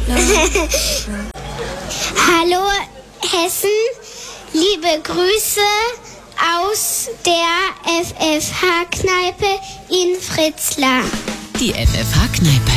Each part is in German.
Hallo Hessen, liebe Grüße aus der FFH-Kneipe in Fritzlar. Die FFH-Kneipe.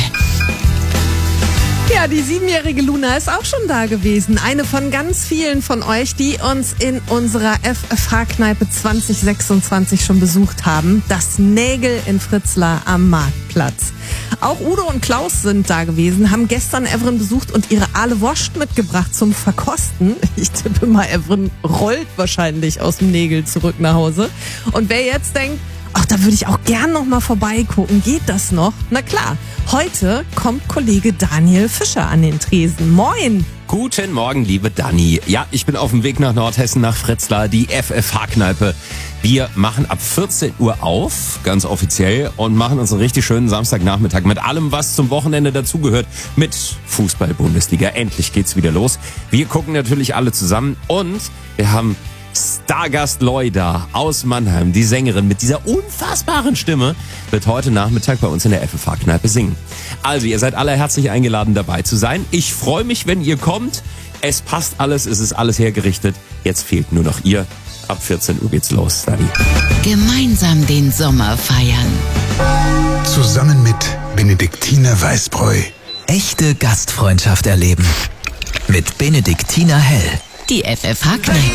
Ja, die 7-jährige Luna ist auch schon da gewesen. Eine von ganz vielen von euch, die uns in unserer FFH-Kneipe 2026 schon besucht haben. Das Nägel in Fritzlar am Marktplatz. Auch Udo und Klaus sind da gewesen, haben gestern Evren besucht und ihre Aale Wurst mitgebracht zum Verkosten. Ich tippe mal, Evren rollt wahrscheinlich aus dem Nägel zurück nach Hause. Und wer jetzt denkt, ach, da würde ich auch gern noch mal vorbeigucken. Geht das noch? Na klar, heute kommt Kollege Daniel Fischer an den Tresen. Moin! Guten Morgen, liebe Dani. Ja, ich bin auf dem Weg nach Nordhessen, nach Fritzlar, die FFH-Kneipe. Wir machen ab 14 Uhr auf, ganz offiziell, und machen uns einen richtig schönen Samstagnachmittag mit allem, was zum Wochenende dazugehört, mit Fußball-Bundesliga. Endlich geht's wieder los. Wir gucken natürlich alle zusammen und wir haben Stargast Loida aus Mannheim, die Sängerin mit dieser unfassbaren Stimme, wird heute Nachmittag bei uns in der FFH-Kneipe singen. Also, ihr seid alle herzlich eingeladen, dabei zu sein. Ich freue mich, wenn ihr kommt. Es passt alles, es ist alles hergerichtet. Jetzt fehlt nur noch ihr. Ab 14 Uhr geht's los, Dani. Gemeinsam den Sommer feiern. Zusammen mit Benediktiner Weißbräu. Echte Gastfreundschaft erleben. Mit Benediktiner Hell. Die FFH-Kneipe.